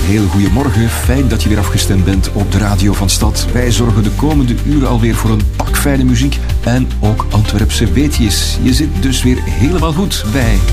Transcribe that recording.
hele goede morgen. Fijn dat je weer afgestemd bent op de radio van Stad. Wij zorgen de komende uren alweer voor een pak fijne muziek en ook Antwerpse weetjes. Je zit dus weer helemaal goed bij